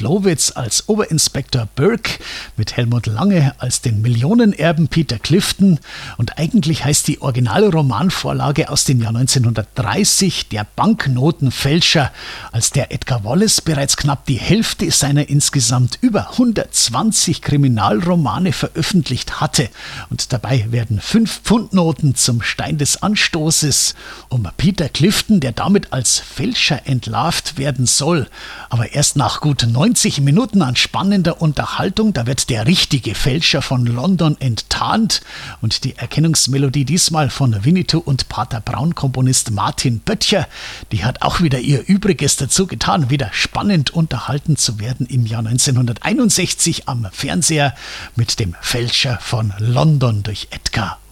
Klowitz als Oberinspektor Burke, mit Helmut Lange als den Millionenerben Peter Clifton. Und eigentlich heißt die Originalromanvorlage aus dem Jahr 1930 Der Banknotenfälscher, als der Edgar Wallace bereits knapp die Hälfte seiner insgesamt über 120 Kriminalromane veröffentlicht hatte. Und dabei werden 5-Pfund-Noten zum Stein des Anstoßes, um Peter Clifton, der damit als Fälscher entlarvt werden soll. Aber erst nach gut 90 Minuten an spannender Unterhaltung, da wird der richtige Fälscher von London enttarnt und die Erkennungsmelodie diesmal von Winnetou und Pater Braun-Komponist Martin Böttcher, die hat auch wieder ihr Übriges dazu getan, wieder spannend unterhalten zu werden im Jahr 1961 am Fernseher mit dem Fälscher von London durch Edgar